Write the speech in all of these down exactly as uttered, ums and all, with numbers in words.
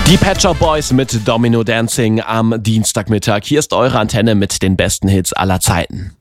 Die Pet Shop Boys mit Domino Dancing am Dienstagmittag. Hier ist eure Antenne mit den besten Hits aller Zeiten.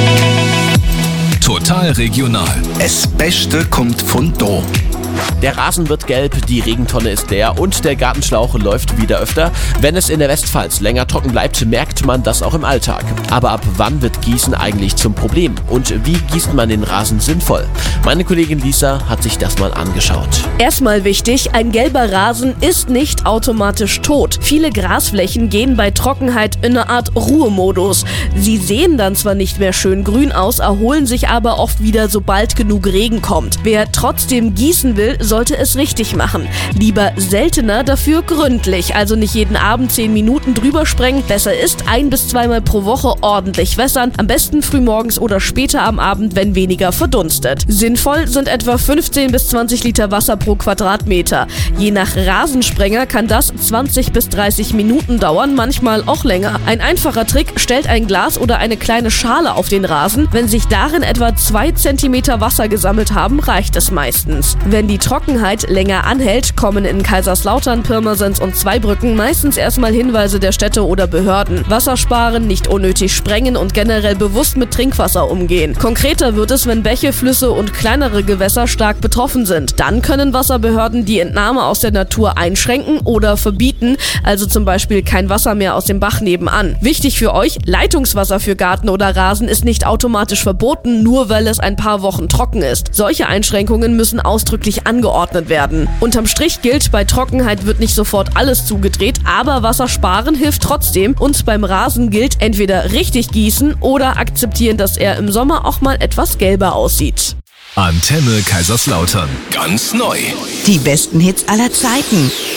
Total regional. Das Beste kommt von da. Der Rasen wird gelb, die Regentonne ist leer und der Gartenschlauch läuft wieder öfter. Wenn es in der Westpfalz länger trocken bleibt, merkt man das auch im Alltag. Aber ab wann wird Gießen eigentlich zum Problem? Und wie gießt man den Rasen sinnvoll? Meine Kollegin Lisa hat sich das mal angeschaut. Erstmal wichtig, ein gelber Rasen ist nicht automatisch tot. Viele Grasflächen gehen bei Trockenheit in eine Art Ruhemodus. Sie sehen dann zwar nicht mehr schön grün aus, erholen sich aber oft wieder, sobald genug Regen kommt. Wer trotzdem gießen will, sollte es richtig machen. Lieber seltener, dafür gründlich. Also nicht jeden Abend zehn Minuten drüber sprengen. Besser ist, ein- bis zweimal pro Woche ordentlich wässern. Am besten frühmorgens oder später am Abend, wenn weniger verdunstet. Sinnvoll sind etwa fünfzehn bis zwanzig Liter Wasser pro Quadratmeter. Je nach Rasensprenger kann das zwanzig bis dreißig Minuten dauern, manchmal auch länger. Ein einfacher Trick: stellt ein Glas oder eine kleine Schale auf den Rasen. Wenn sich darin etwa zwei Zentimeter Wasser gesammelt haben, reicht es meistens. Wenn die Trockenheit länger anhält, kommen in Kaiserslautern, Pirmasens und Zweibrücken meistens erstmal Hinweise der Städte oder Behörden. Wasser sparen, nicht unnötig sprengen und generell bewusst mit Trinkwasser umgehen. Konkreter wird es, wenn Bäche, Flüsse und kleinere Gewässer stark betroffen sind. Dann können Wasserbehörden die Entnahme aus der Natur einschränken oder verbieten, also zum Beispiel kein Wasser mehr aus dem Bach nebenan. Wichtig für euch: Leitungswasser für Garten oder Rasen ist nicht automatisch verboten, nur weil es ein paar Wochen trocken ist. Solche Einschränkungen müssen ausdrücklich angeordnet werden. Unterm Strich gilt, bei Trockenheit wird nicht sofort alles zugedreht, aber Wasser sparen hilft trotzdem. Und beim Rasen gilt, entweder richtig gießen oder akzeptieren, dass er im Sommer auch mal etwas gelber aussieht. Antenne Kaiserslautern. Ganz neu. Die besten Hits aller Zeiten.